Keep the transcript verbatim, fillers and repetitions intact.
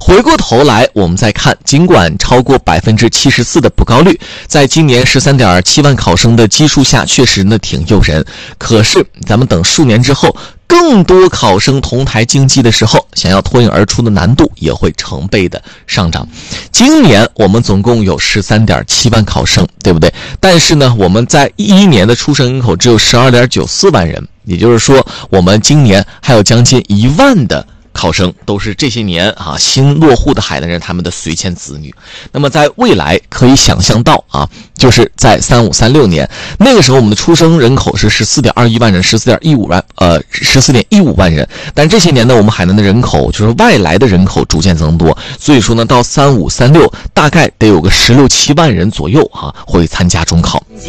回过头来我们再看，尽管超过 百分之七十四 的补考率在今年 十三点七万考生的基数下确实呢挺诱人，可是咱们等数年之后，更多考生同台竞技的时候，想要脱颖而出的难度也会成倍的上涨。今年我们总共有 十三点七万考生，对不对？但是呢，我们在一一年的出生人口只有 十二点九四万人，也就是说我们今年还有将近一万的考生都是这些年啊新落户的海南人他们的随迁子女。那么在未来可以想象到啊，就是在三五三六年，那个时候我们的出生人口是 十四点二一万人 十四点一五万呃 十四点一五万人，但这些年呢我们海南的人口就是外来的人口逐渐增多，所以说呢到三五三六大概得有个十六七万人左右啊会参加中考。